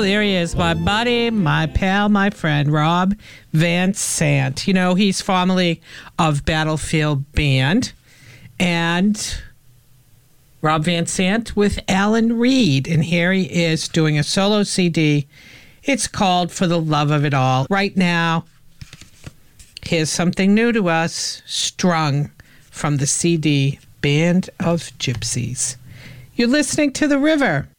There he is, my buddy, my pal, my friend, Rob Van Sant. You know, he's formerly of Battlefield Band. And Rob Van Sant with Alan Reed. And here he is doing a solo CD. It's called For the Love of It All. Right now, here's something new to us, Strung, from the CD Band of Gypsies. You're listening to The River.